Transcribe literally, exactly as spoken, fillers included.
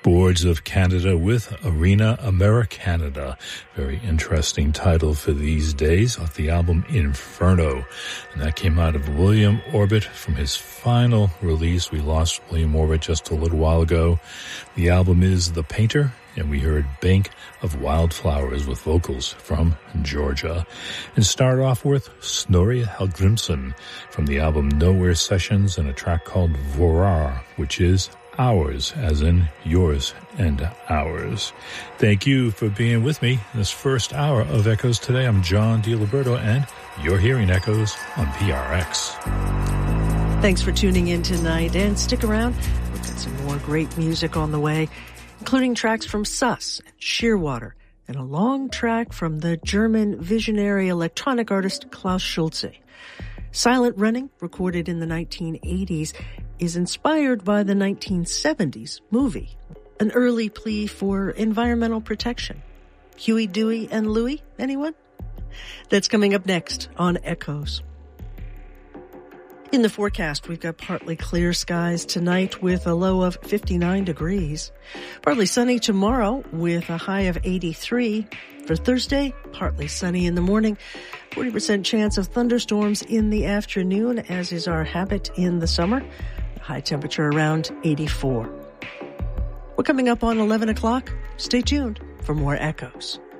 Boards of Canada with Arena Americanada. Very interesting title for these days, off the album Inferno. And that came out of William Orbit from his final release. We lost William Orbit just a little while ago. The album is The Painter, and we heard Bank of Wildflowers with vocals from Georgia. And start off with Snorri Hallgrímsson from the album Nowhere Sessions and a track called Vorar, which is ours, as in yours and ours. Thank you for being with me in this first hour of Echoes Today. I'm John DiLiberto, and you're hearing Echoes on P R X. Thanks for tuning in tonight, and stick around. We've got some more great music on the way, including tracks from Suss and Shearwater, and a long track from the German visionary electronic artist Klaus Schulze. Silent Running, recorded in the nineteen eighties, is inspired by the nineteen seventies movie, an early plea for environmental protection. Huey, Dewey, and Louie, anyone? That's coming up next on Echoes. In the forecast, we've got partly clear skies tonight with a low of fifty-nine degrees. Partly sunny tomorrow with a high of eighty-three. For Thursday, partly sunny in the morning. forty percent chance of thunderstorms in the afternoon, as is our habit in the summer. High temperature around eighty-four. We're coming up on eleven o'clock. Stay tuned for more Echoes.